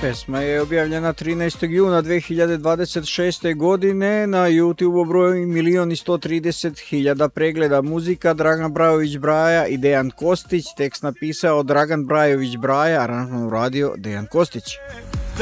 Pesma je objavljena 13. juna 2026. godine na YouTube broju 1.130.000 pregleda. Muzika Dragan Brajović Braja i Dejan Kostić, tekst napisao Dragan Brajović Braja, aranžman uradio Dejan Kostić.